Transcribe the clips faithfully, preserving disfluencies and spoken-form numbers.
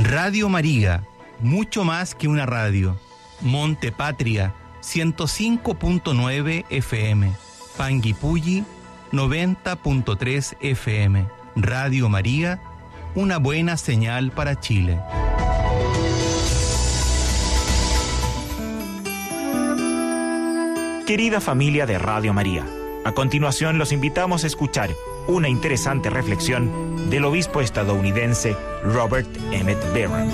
Radio María, mucho más que una radio. Monte Patria, ciento cinco punto nueve F M. Panguipulli, noventa punto tres F M. Radio María, una buena señal para Chile. Querida familia de Radio María, a continuación los invitamos a escuchar una interesante reflexión del obispo estadounidense Robert Emmett Barron.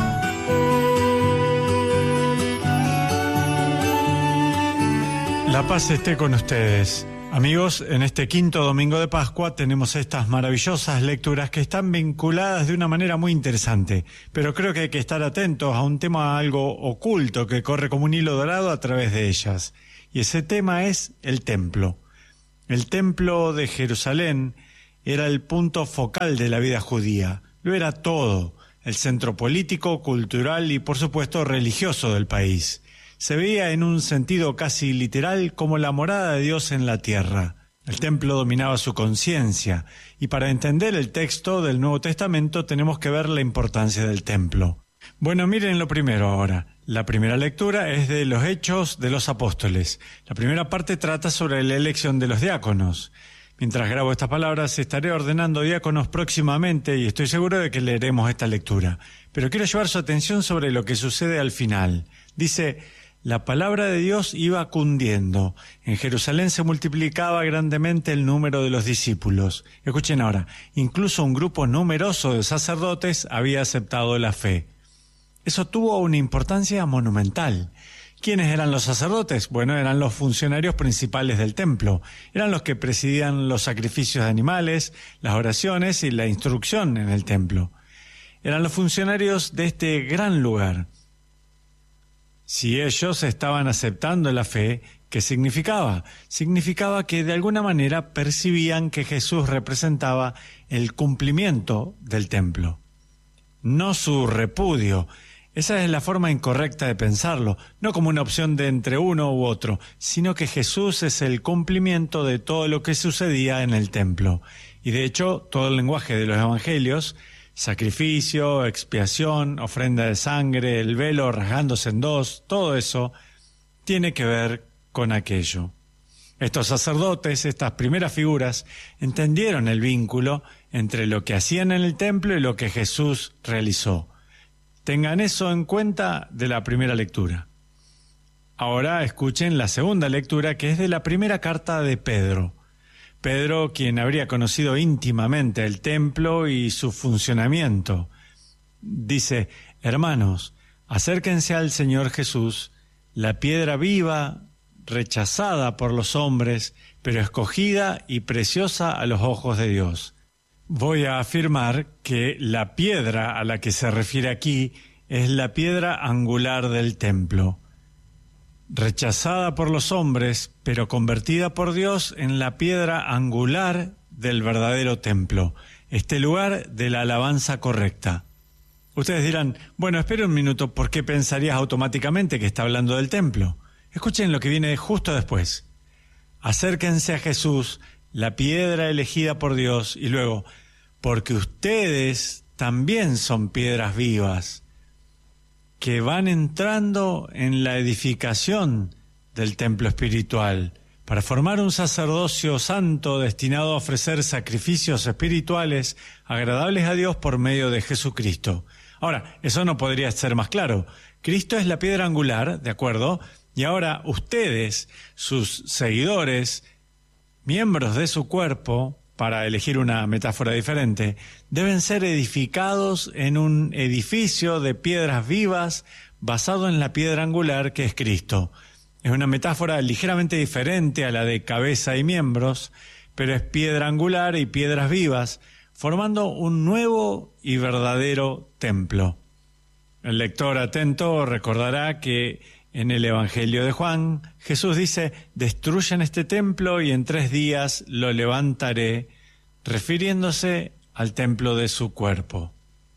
La paz esté con ustedes. Amigos, en este quinto domingo de Pascua tenemos estas maravillosas lecturas que están vinculadas de una manera muy interesante, pero creo que hay que estar atentos a un tema algo oculto que corre como un hilo dorado a través de ellas. Y ese tema es el templo. El templo de Jerusalén era el punto focal de la vida judía. Lo era todo, el centro político, cultural y por supuesto religioso del país. Se veía en un sentido casi literal como la morada de Dios en la tierra. El templo dominaba su conciencia, y para entender el texto del Nuevo Testamento tenemos que ver la importancia del templo. Bueno, miren lo primero ahora. La primera lectura es de los Hechos de los Apóstoles. La primera parte trata sobre la elección de los diáconos. Mientras grabo estas palabras, estaré ordenando diáconos próximamente y estoy seguro de que leeremos esta lectura. Pero quiero llevar su atención sobre lo que sucede al final. Dice: la palabra de Dios iba cundiendo. En Jerusalén se multiplicaba grandemente el número de los discípulos. Escuchen ahora, incluso un grupo numeroso de sacerdotes había aceptado la fe. Eso tuvo una importancia monumental. ¿Quiénes eran los sacerdotes? Bueno, eran los funcionarios principales del templo. Eran los que presidían los sacrificios de animales, las oraciones y la instrucción en el templo. Eran los funcionarios de este gran lugar. Si ellos estaban aceptando la fe, ¿qué significaba? Significaba que de alguna manera percibían que Jesús representaba el cumplimiento del templo, no su repudio. Esa es la forma incorrecta de pensarlo, no como una opción de entre uno u otro, sino que Jesús es el cumplimiento de todo lo que sucedía en el templo. Y de hecho, todo el lenguaje de los evangelios, sacrificio, expiación, ofrenda de sangre, el velo rasgándose en dos, todo eso tiene que ver con aquello. Estos sacerdotes, estas primeras figuras, entendieron el vínculo entre lo que hacían en el templo y lo que Jesús realizó. Tengan eso en cuenta de la primera lectura. Ahora escuchen la segunda lectura, que es de la primera carta de Pedro. Pedro, quien habría conocido íntimamente el templo y su funcionamiento, dice: hermanos, acérquense al Señor Jesús, la piedra viva, rechazada por los hombres, pero escogida y preciosa a los ojos de Dios. Voy a afirmar que la piedra a la que se refiere aquí es la piedra angular del templo, rechazada por los hombres, pero convertida por Dios en la piedra angular del verdadero templo, este lugar de la alabanza correcta. Ustedes dirán: bueno, espera un minuto, ¿por qué pensarías automáticamente que está hablando del templo? Escuchen lo que viene justo después. Acérquense a Jesús, la piedra elegida por Dios, y luego: porque ustedes también son piedras vivas, que van entrando en la edificación del templo espiritual, para formar un sacerdocio santo destinado a ofrecer sacrificios espirituales agradables a Dios por medio de Jesucristo. Ahora, eso no podría ser más claro. Cristo es la piedra angular, ¿de acuerdo? Y ahora ustedes, sus seguidores, miembros de su cuerpo, para elegir una metáfora diferente, deben ser edificados en un edificio de piedras vivas basado en la piedra angular que es Cristo. Es una metáfora ligeramente diferente a la de cabeza y miembros, pero es piedra angular y piedras vivas, formando un nuevo y verdadero templo. El lector atento recordará que en el Evangelio de Juan, Jesús dice: destruyan este templo y en tres días lo levantaré, refiriéndose al templo de su cuerpo.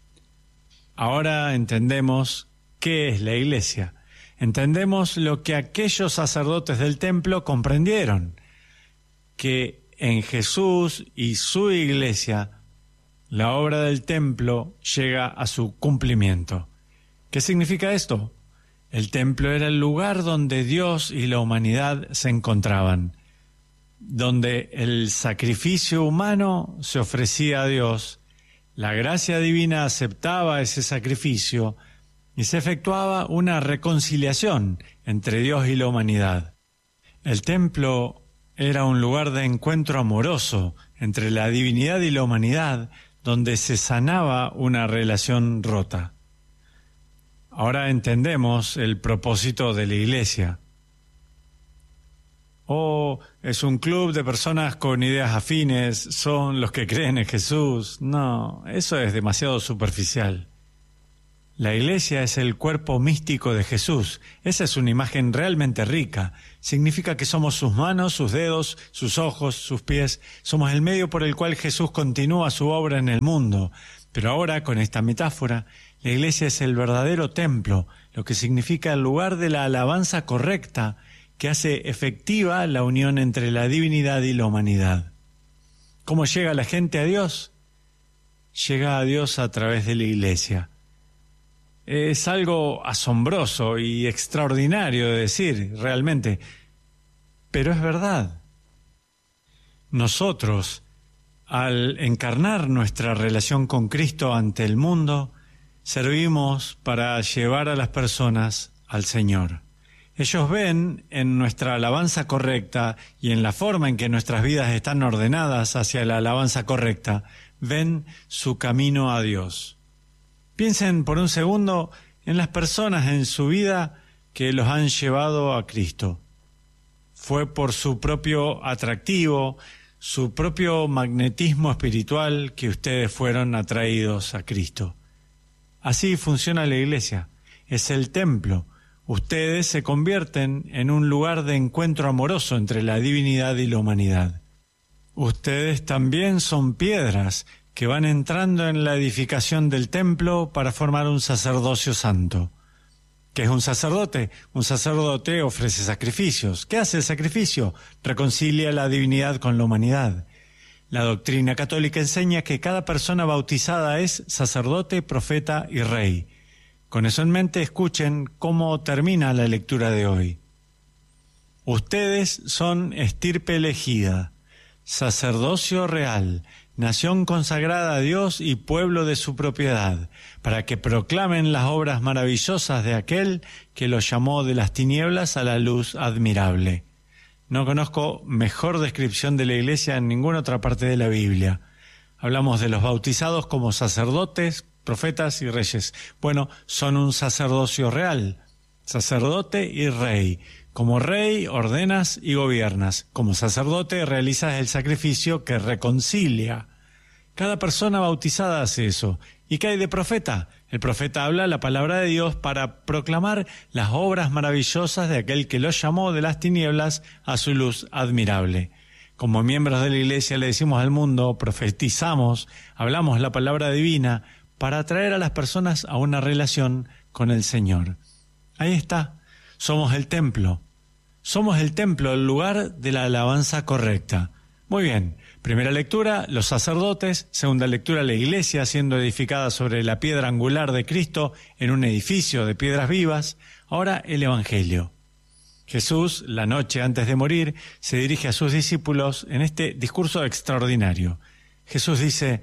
Ahora entendemos qué es la iglesia. Entendemos lo que aquellos sacerdotes del templo comprendieron, que en Jesús y su iglesia la obra del templo llega a su cumplimiento. ¿Qué significa esto? El templo era el lugar donde Dios y la humanidad se encontraban, donde el sacrificio humano se ofrecía a Dios, la gracia divina aceptaba ese sacrificio y se efectuaba una reconciliación entre Dios y la humanidad. El templo era un lugar de encuentro amoroso entre la divinidad y la humanidad, donde se sanaba una relación rota. Ahora entendemos el propósito de la Iglesia. Oh, es un club de personas con ideas afines, son los que creen en Jesús. No, eso es demasiado superficial. La Iglesia es el cuerpo místico de Jesús. Esa es una imagen realmente rica. Significa que somos sus manos, sus dedos, sus ojos, sus pies. Somos el medio por el cual Jesús continúa su obra en el mundo. Pero ahora, con esta metáfora, la Iglesia es el verdadero templo, lo que significa el lugar de la alabanza correcta que hace efectiva la unión entre la divinidad y la humanidad. ¿Cómo llega la gente a Dios? Llega a Dios a través de la Iglesia. Es algo asombroso y extraordinario de decir, realmente, pero es verdad. Nosotros, al encarnar nuestra relación con Cristo ante el mundo, servimos para llevar a las personas al Señor. Ellos ven en nuestra alabanza correcta y en la forma en que nuestras vidas están ordenadas hacia la alabanza correcta, ven su camino a Dios. Piensen por un segundo en las personas en su vida que los han llevado a Cristo. Fue por su propio atractivo, su propio magnetismo espiritual que ustedes fueron atraídos a Cristo. Así funciona la Iglesia. Es el templo. Ustedes se convierten en un lugar de encuentro amoroso entre la divinidad y la humanidad. Ustedes también son piedras que van entrando en la edificación del templo para formar un sacerdocio santo. ¿Qué es un sacerdote? Un sacerdote ofrece sacrificios. ¿Qué hace el sacrificio? Reconcilia la divinidad con la humanidad. La doctrina católica enseña que cada persona bautizada es sacerdote, profeta y rey. Con eso en mente, escuchen cómo termina la lectura de hoy. Ustedes son estirpe elegida, sacerdocio real, nación consagrada a Dios y pueblo de su propiedad, para que proclamen las obras maravillosas de aquel que los llamó de las tinieblas a la luz admirable. No conozco mejor descripción de la Iglesia en ninguna otra parte de la Biblia. Hablamos de los bautizados como sacerdotes, profetas y reyes. Bueno, son un sacerdocio real, sacerdote y rey. Como rey ordenas y gobiernas. Como sacerdote realizas el sacrificio que reconcilia. Cada persona bautizada hace eso. ¿Y qué hay de profeta? El profeta habla la palabra de Dios para proclamar las obras maravillosas de aquel que los llamó de las tinieblas a su luz admirable. Como miembros de la Iglesia le decimos al mundo, profetizamos, hablamos la palabra divina para atraer a las personas a una relación con el Señor. Ahí está. Somos el templo. Somos el templo, el lugar de la alabanza correcta. Muy bien. Primera lectura, los sacerdotes. Segunda lectura, la Iglesia siendo edificada sobre la piedra angular de Cristo en un edificio de piedras vivas. Ahora el Evangelio. Jesús, la noche antes de morir, se dirige a sus discípulos en este discurso extraordinario. Jesús dice: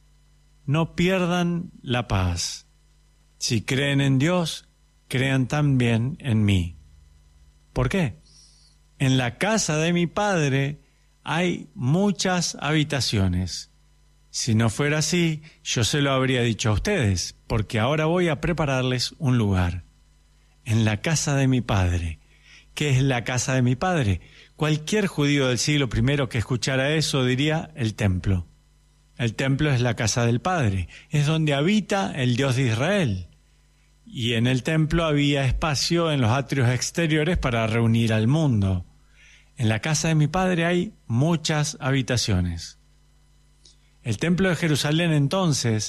no pierdan la paz. Si creen en Dios, crean también en mí. ¿Por qué? En la casa de mi Padre hay muchas habitaciones. Si no fuera así, yo se lo habría dicho a ustedes, porque ahora voy a prepararles un lugar. En la casa de mi Padre. ¿Qué es la casa de mi Padre? Cualquier judío del siglo primero que escuchara eso diría el templo. El templo es la casa del Padre, es donde habita el Dios de Israel. Y en el templo había espacio en los atrios exteriores para reunir al mundo. En la casa de mi Padre hay muchas habitaciones. El templo de Jerusalén entonces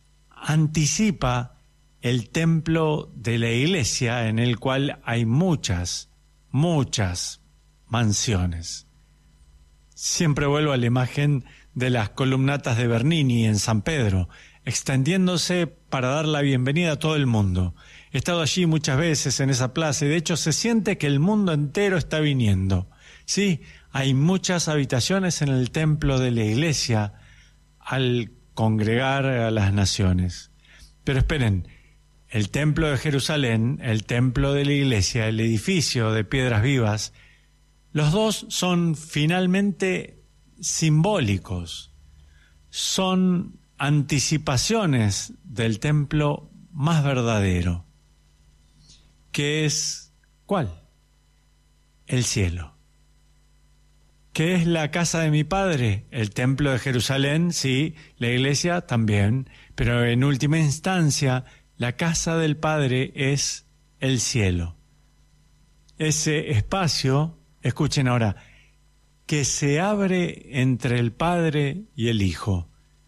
anticipa el templo de la Iglesia, en el cual hay muchas, muchas mansiones. Siempre vuelvo a la imagen de las columnatas de Bernini en San Pedro, extendiéndose para dar la bienvenida a todo el mundo. He estado allí muchas veces en esa plaza y de hecho se siente que el mundo entero está viniendo. Sí, hay muchas habitaciones en el templo de la iglesia al congregar a las naciones. Pero esperen, el templo de Jerusalén, el templo de la iglesia, el edificio de piedras vivas, los dos son finalmente simbólicos, son anticipaciones del templo más verdadero, que es, ¿cuál? El cielo. ¿Qué es la casa de mi Padre? El templo de Jerusalén, sí, la iglesia también, pero en última instancia, la casa del Padre es el cielo. Ese espacio, escuchen ahora, que se abre entre el Padre y el Hijo.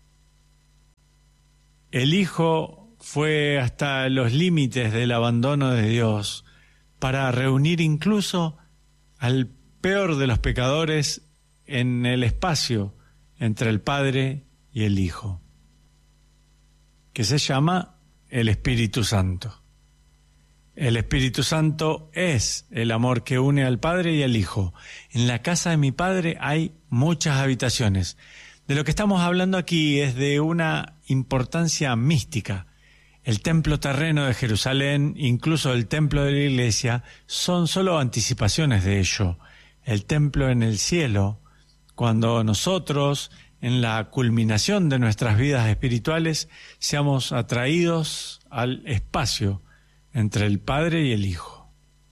El Hijo fue hasta los límites del abandono de Dios para reunir incluso al peor de los pecadores en el espacio entre el Padre y el Hijo, que se llama el Espíritu Santo. El Espíritu Santo es el amor que une al Padre y al Hijo. En la casa de mi Padre hay muchas habitaciones. De lo que estamos hablando aquí es de una importancia mística. El templo terreno de Jerusalén, incluso el templo de la iglesia, son solo anticipaciones de ello. El templo en el cielo, cuando nosotros, en la culminación de nuestras vidas espirituales, seamos atraídos al espacio entre el Padre y el Hijo.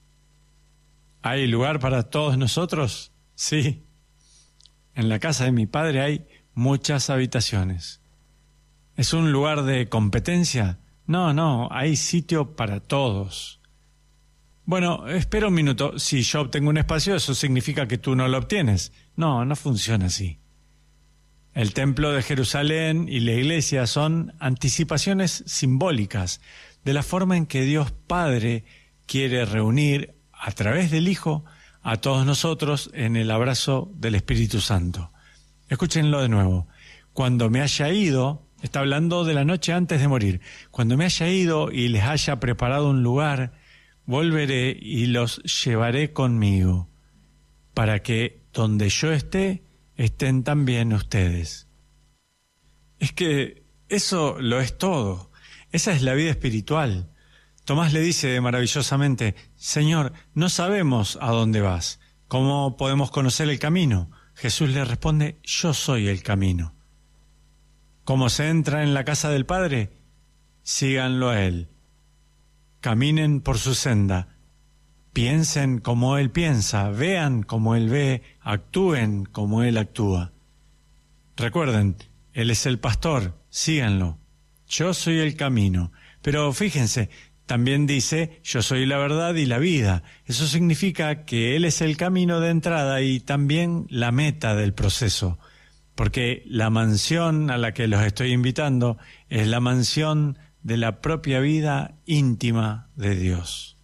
¿Hay lugar para todos nosotros? Sí. En la casa de mi Padre hay muchas habitaciones. ¿Es un lugar de competencia? No, no, hay sitio para todos. Bueno, espera un minuto. Si yo obtengo un espacio, ¿eso significa que tú no lo obtienes? No, no funciona así. El templo de Jerusalén y la iglesia son anticipaciones simbólicas de la forma en que Dios Padre quiere reunir a través del Hijo a todos nosotros en el abrazo del Espíritu Santo. Escúchenlo de nuevo. Cuando me haya ido, está hablando de la noche antes de morir, cuando me haya ido y les haya preparado un lugar, volveré y los llevaré conmigo, para que donde yo esté, estén también ustedes. Es que eso lo es todo. Esa es la vida espiritual. Tomás le dice maravillosamente, Señor, no sabemos a dónde vas. ¿Cómo podemos conocer el camino? Jesús le responde, yo soy el camino. ¿Cómo se entra en la casa del Padre? Síganlo a Él. Caminen por su senda. Piensen como Él piensa, vean como Él ve, actúen como Él actúa. Recuerden, Él es el pastor, síganlo. Yo soy el camino. Pero fíjense, también dice, yo soy la verdad y la vida. Eso significa que Él es el camino de entrada y también la meta del proceso. Porque la mansión a la que los estoy invitando es la mansión de la propia vida íntima de Dios.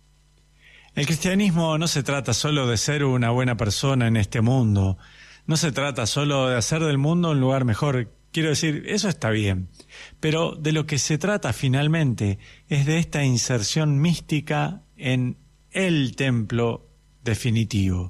El cristianismo no se trata solo de ser una buena persona en este mundo, no se trata solo de hacer del mundo un lugar mejor. Quiero decir, eso está bien, pero de lo que se trata finalmente es de esta inserción mística en el templo definitivo,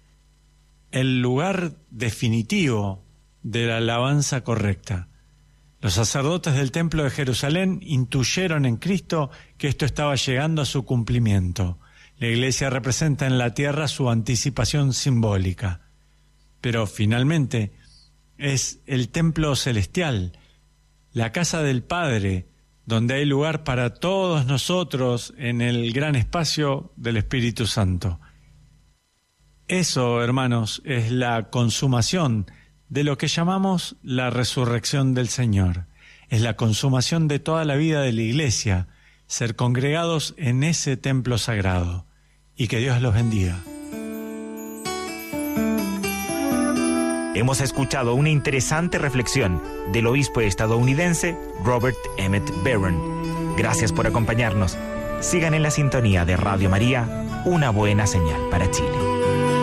el lugar definitivo de la alabanza correcta. Los sacerdotes del templo de Jerusalén intuyeron en Cristo que esto estaba llegando a su cumplimiento. La iglesia representa en la tierra su anticipación simbólica, pero finalmente es el templo celestial, la casa del Padre, donde hay lugar para todos nosotros en el gran espacio del Espíritu Santo. Eso, hermanos, es la consumación de lo que llamamos la resurrección del Señor. Es la consumación de toda la vida de la Iglesia, ser congregados en ese templo sagrado. Y que Dios los bendiga. Hemos escuchado una interesante reflexión del obispo estadounidense Robert Emmett Barron. Gracias por acompañarnos. Sigan en la sintonía de Radio María, una buena señal para Chile.